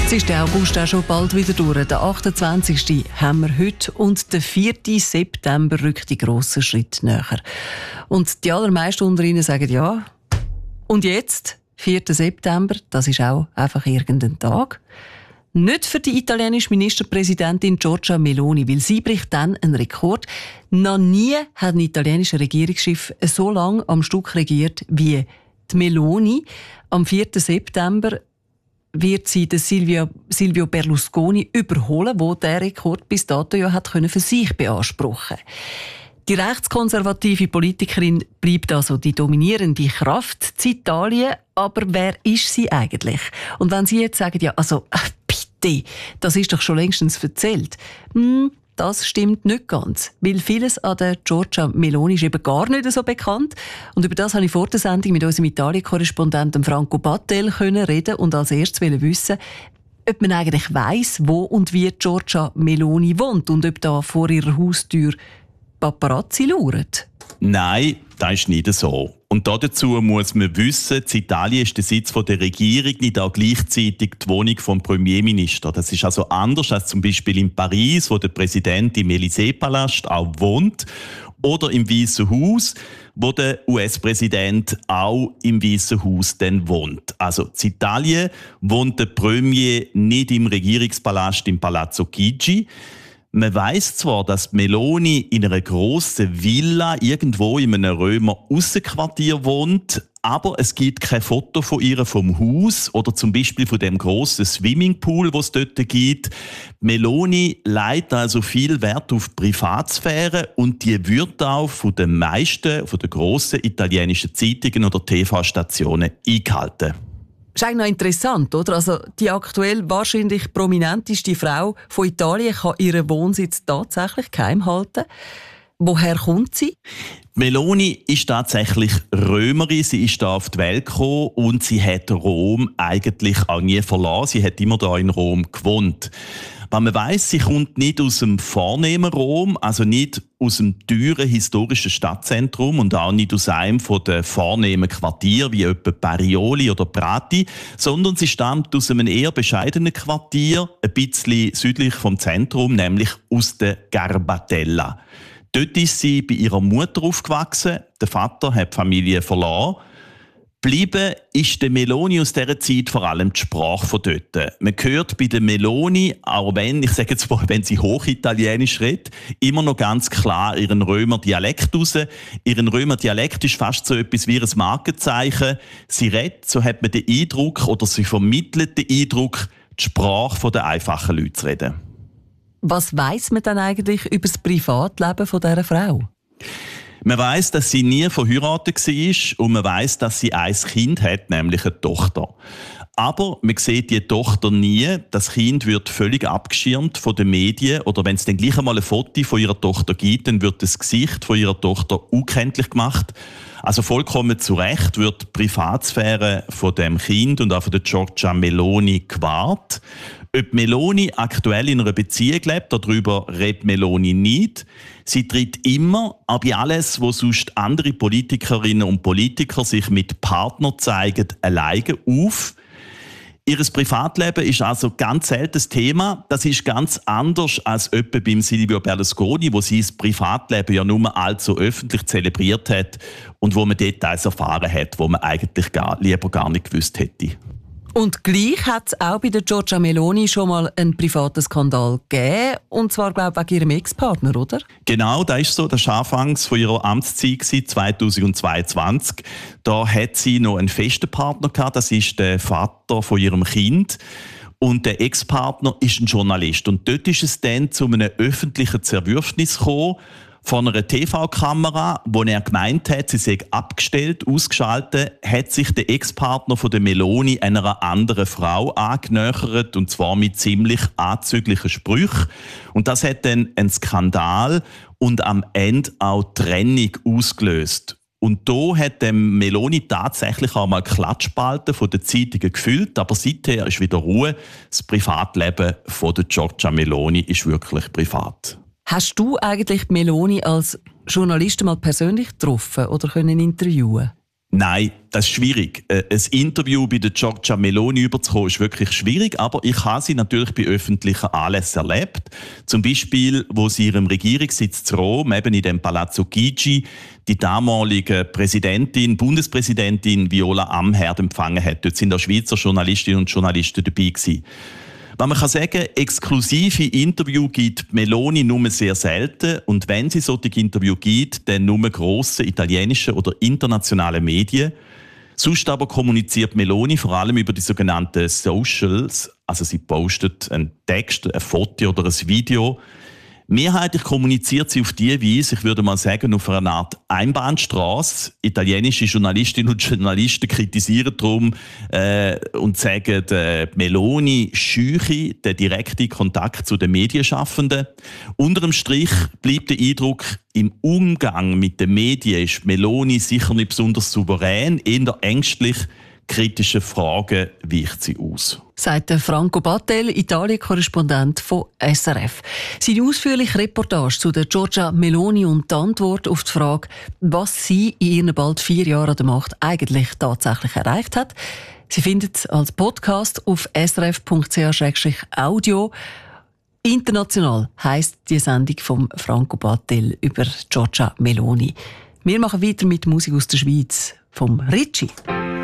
Jetzt ist der August auch schon bald wieder durch. Der 28. haben wir heute und der 4. September rückt die grossen Schritt näher. Und die allermeisten unter Ihnen sagen ja. Und jetzt, 4. September, das ist auch einfach irgendein Tag. Nicht für die italienische Ministerpräsidentin Giorgia Meloni, weil sie bricht dann einen Rekord. Noch nie hat ein italienischer Regierungschef so lange am Stück regiert wie die Meloni. Am 4. September wird sie den Silvio Berlusconi überholen, der diesen Rekord bis dato ja hat für sich beanspruchen. Die rechtskonservative Politikerin bleibt also die dominierende Kraft in Italien. Aber wer ist sie eigentlich? Und wenn Sie jetzt sagen, ja, also bitte, das ist doch schon längstens erzählt. Das stimmt nicht ganz, weil vieles an der Giorgia Meloni ist eben gar nicht so bekannt. Und über das habe ich vor der Sendung mit unserem Italien-Korrespondenten Franco Battel reden und als erstes wissen, ob man eigentlich weiss, wo und wie Giorgia Meloni wohnt und ob da vor ihrer Haustür Paparazzi lauern. Nein, das ist nicht so. Und dazu muss man wissen, in Italien ist der Sitz der Regierung nicht auch gleichzeitig die Wohnung vom Premierminister. Das ist also anders als zum Beispiel in Paris, wo der Präsident im Élysée-Palast auch wohnt, oder im Weißen Haus, wo der US-Präsident auch im Weißen Haus dann wohnt. Also in Italien wohnt der Premier nicht im Regierungspalast im Palazzo Chigi. Man weiss zwar, dass Meloni in einer grossen Villa irgendwo in einem Römer Aussenquartier wohnt, aber es gibt kein Foto von ihr vom Haus oder zum Beispiel von dem grossen Swimmingpool, was es dort gibt. Meloni legt also viel Wert auf Privatsphäre und die wird auch von den meisten, von den grossen italienischen Zeitungen oder TV-Stationen eingehalten. Das ist eigentlich noch interessant, oder? Also die aktuell wahrscheinlich prominenteste Frau von Italien kann ihren Wohnsitz tatsächlich geheim halten. Woher kommt sie? Meloni ist tatsächlich Römerin. Sie ist da auf die Welt gekommen und sie hat Rom eigentlich auch nie verlassen. Sie hat immer da in Rom gewohnt. Was man weiss, sie kommt nicht aus dem vornehmen Rom, also nicht aus dem teuren historischen Stadtzentrum und auch nicht aus einem der vornehmen Quartiere wie etwa Parioli oder Prati, sondern sie stammt aus einem eher bescheidenen Quartier, ein bisschen südlich vom Zentrum, nämlich aus der Garbatella. Dort ist sie bei ihrer Mutter aufgewachsen. Der Vater hat die Familie verloren. Bleiben ist der Meloni aus dieser Zeit vor allem die Sprache von dort. Man hört bei der Meloni, auch wenn, ich sage jetzt mal, wenn sie Hochitalienisch redet, immer noch ganz klar ihren Römer Dialekt raus. Ihren Römer Dialekt ist fast so etwas wie ein Markenzeichen. Sie redet, so hat man den Eindruck, oder sie vermittelt den Eindruck, die Sprache der einfachen Leute zu reden. Was weiss man dann eigentlich über das Privatleben von dieser Frau? Man weiss, dass sie nie verheiratet war und man weiss, dass sie ein Kind hat, nämlich eine Tochter. Aber man sieht die Tochter nie. Das Kind wird völlig abgeschirmt von den Medien. Oder wenn es dann gleich einmal ein Foto von ihrer Tochter gibt, dann wird das Gesicht von ihrer Tochter unkenntlich gemacht. Also vollkommen zu Recht wird die Privatsphäre von dem Kind und auch von der Giorgia Meloni gewahrt. Ob Meloni aktuell in einer Beziehung lebt, darüber redet Meloni nicht. Sie tritt immer, auch bei alles, wo sonst andere Politikerinnen und Politiker sich mit Partnern zeigen, alleine auf. Ihres Privatleben ist also ganz selten das Thema. Das ist ganz anders als etwa beim Silvio Berlusconi, wo sie das Privatleben ja nur allzu öffentlich zelebriert hat und wo man Details erfahren hat, wo man eigentlich lieber gar nicht gewusst hätte. Und gleich hat es auch bei der Giorgia Meloni schon mal einen privaten Skandal gegeben. Und zwar, glaube ich, wegen ihrem Ex-Partner, oder? Genau, das ist so. Das war anfangs von ihrer Amtszeit 2022. Da hat sie noch einen festen Partner gehabt. Das ist der Vater von ihrem Kind. Und der Ex-Partner ist ein Journalist. Und dort ist es dann zu einem öffentlichen Zerwürfnis gekommen, von einer TV-Kamera, wo er gemeint hat, sie sei abgestellt, ausgeschaltet, hat sich der Ex-Partner von der Meloni einer anderen Frau angenähert, und zwar mit ziemlich anzüglichen Sprüchen. Und das hat dann einen Skandal und am Ende auch Trennung ausgelöst. Und da hat dem Meloni tatsächlich auch mal Klatschspalten von den Zeitungen gefüllt, aber seither ist wieder Ruhe. Das Privatleben von der Giorgia Meloni ist wirklich privat. Hast du eigentlich Meloni als Journalistin mal persönlich getroffen oder können interviewen? Nein, das ist schwierig. Ein Interview bei der Giorgia Meloni überzukommen, ist wirklich schwierig, aber ich habe sie natürlich bei öffentlichen Anlässen erlebt. Zum Beispiel, wo sie ihrem Regierungssitz in Rom, eben in dem Palazzo Chigi, die damalige Bundespräsidentin Viola Amherd empfangen hat. Dort sind auch Schweizer Journalistinnen und Journalisten dabei gewesen. Man kann sagen, exklusive Interview gibt Meloni nur sehr selten. Und wenn sie solche Interview gibt, dann nur grosse italienische oder internationale Medien. Sonst aber kommuniziert Meloni vor allem über die sogenannten Socials. Also sie postet einen Text, ein Foto oder ein Video. Mehrheitlich kommuniziert sie auf diese Weise, ich würde mal sagen, auf einer Art Einbahnstraße. Italienische Journalistinnen und Journalisten kritisieren darum und sagen, Meloni scheuche den direkten Kontakt zu den Medienschaffenden. Unter dem Strich bleibt der Eindruck, im Umgang mit den Medien ist Meloni sicher nicht besonders souverän, eher ängstlich. Kritische Fragen weicht sie aus. Sagt Franco Battel, Italien-Korrespondent von SRF. Seine ausführliche Reportage zu der Giorgia Meloni und die Antwort auf die Frage, was sie in ihren bald 4 Jahren an der Macht eigentlich tatsächlich erreicht hat. Sie findet als Podcast auf srf.ch/audio. International heisst die Sendung von Franco Battel über Giorgia Meloni. Wir machen weiter mit Musik aus der Schweiz, vom Ricci.